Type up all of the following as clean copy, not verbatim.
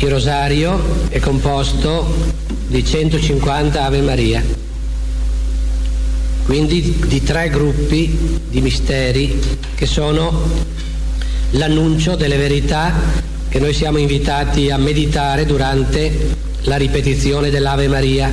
Il rosario è composto di 150 Ave Maria, quindi di 3 gruppi di misteri che sono l'annuncio delle verità che noi siamo invitati a meditare durante la ripetizione dell'Ave Maria.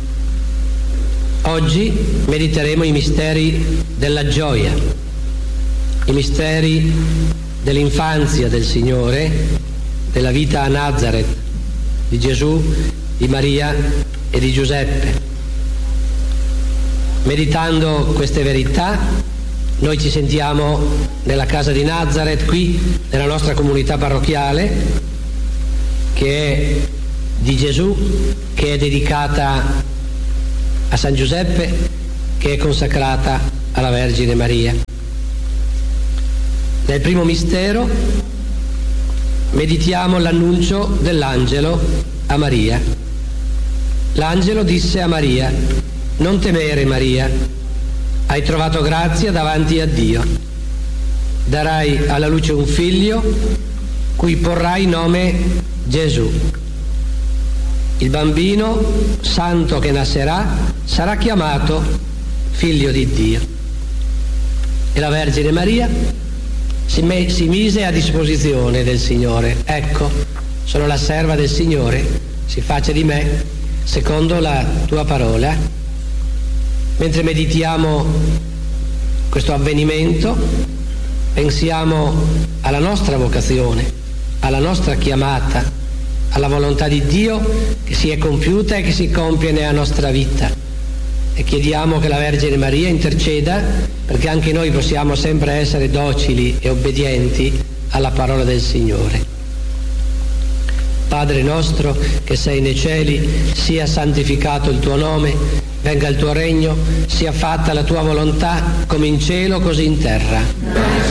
Oggi mediteremo i misteri della gioia, i misteri dell'infanzia del Signore, della vita a Nazareth, di Gesù, di Maria e di Giuseppe. Meditando queste verità, noi ci sentiamo nella casa di Nazareth, qui nella nostra comunità parrocchiale, che è di Gesù, che è dedicata a San Giuseppe, che è consacrata alla Vergine Maria. Nel primo mistero meditiamo l'annuncio dell'angelo a Maria. L'angelo disse a Maria: non temere, Maria, hai trovato grazia davanti a Dio. Darai alla luce un figlio cui porrai nome Gesù. Il bambino santo che nascerà sarà chiamato figlio di Dio. E la Vergine Maria si mise a disposizione del Signore. Ecco, sono la serva del Signore, si faccia di me secondo la tua parola. Mentre meditiamo questo avvenimento, pensiamo alla nostra vocazione, alla nostra chiamata, alla volontà di Dio che si è compiuta e che si compie nella nostra vita. E chiediamo che la Vergine Maria interceda perché anche noi possiamo sempre essere docili e obbedienti alla parola del Signore. Padre nostro che sei nei cieli, sia santificato il tuo nome, venga il tuo regno, sia fatta la tua volontà come in cielo così in terra.